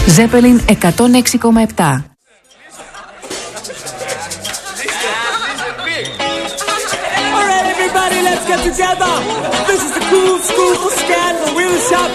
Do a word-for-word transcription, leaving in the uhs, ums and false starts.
Zeppelin εκατόν έξι κόμμα επτά. Let's get together. This is the cool school for scandal. We'll shout